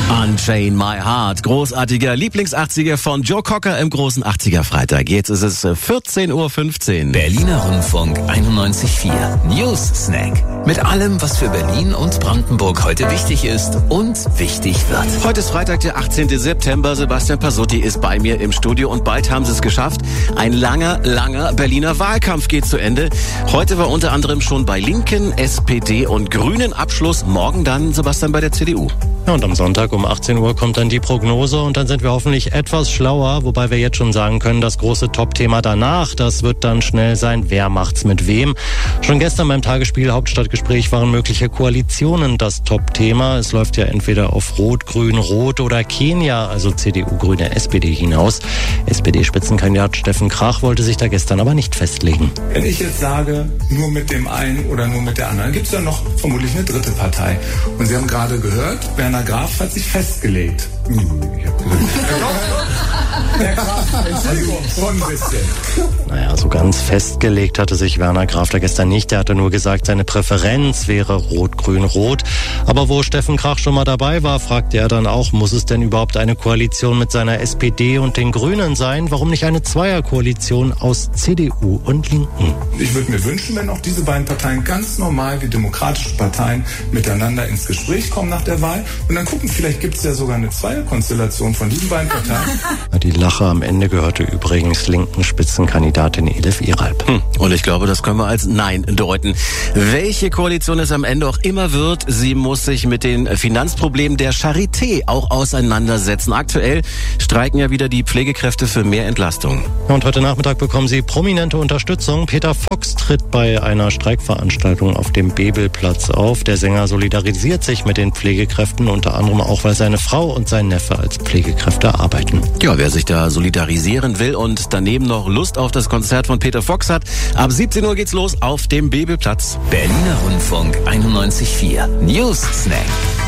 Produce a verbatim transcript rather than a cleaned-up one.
Unchain My Heart, großartiger Lieblings-achtziger von Joe Cocker im großen achtziger-Freitag. Jetzt ist es vierzehn Uhr fünfzehn. Berliner Rundfunk einundneunzig Komma vier News Snack. Mit allem, was für Berlin und Brandenburg heute wichtig ist und wichtig wird. Heute ist Freitag, der achtzehnten September. Sebastian Pasotti ist bei mir im Studio und bald haben sie es geschafft. Ein langer, langer Berliner Wahlkampf geht zu Ende. Heute war unter anderem schon bei Linken, S P D und Grünen Abschluss. Morgen dann, Sebastian, bei der C D U. Ja, und am Sonntag um achtzehn Uhr kommt dann die Prognose und dann sind wir hoffentlich etwas schlauer, wobei wir jetzt schon sagen können, das große Top-Thema danach, das wird dann schnell sein, wer macht's mit wem. Schon gestern beim Tagesspiel Hauptstadtgespräch waren mögliche Koalitionen das Top-Thema. Es läuft ja entweder auf Rot, Grün, Rot oder Kenia, also C D U, Grüne, S P D hinaus. S P D-Spitzenkandidat Steffen Krach wollte sich da gestern aber nicht festlegen. Wenn ich jetzt sage, nur mit dem einen oder nur mit der anderen, gibt es ja noch vermutlich eine dritte Partei. Und Sie haben gerade gehört, Werner Graf hat sich festgelegt. Ich hab Der Graf, Entschuldigung, schon ein bisschen. Naja, so ganz festgelegt hatte sich Werner Graf da gestern nicht. Er hatte nur gesagt, seine Präferenz wäre Rot, Grün, Rot. Aber wo Steffen Krach schon mal dabei war, fragte er dann auch, muss es denn überhaupt eine Koalition mit seiner S P D und den Grünen sein? Warum nicht eine Zweierkoalition aus C D U und Linken? Ich würde mir wünschen, wenn auch diese beiden Parteien ganz normal wie demokratische Parteien miteinander ins Gespräch kommen nach der Wahl. Und dann gucken, vielleicht gibt es ja sogar eine Zweierkonstellation von diesen beiden Parteien. Die Lache am Ende gehörte übrigens linken Spitzenkandidatin Elif Iralp. Hm. Und ich glaube, das können wir als Nein deuten. Welche Koalition es am Ende auch immer wird, sie muss sich mit den Finanzproblemen der Charité auch auseinandersetzen. Aktuell streiken ja wieder die Pflegekräfte für mehr Entlastung. Und heute Nachmittag bekommen sie prominente Unterstützung. Peter Fox tritt bei einer Streikveranstaltung auf dem Bebelplatz auf. Der Sänger solidarisiert sich mit den Pflegekräften, unter anderem auch, weil seine Frau und sein Neffe als Pflegekräfte arbeiten. Ja, wer sich da solidarisieren will und daneben noch Lust auf das Konzert von Peter Fox hat, ab siebzehn Uhr geht's los auf dem Bebelplatz. Berliner Rundfunk einundneunzig Komma vier News Snack.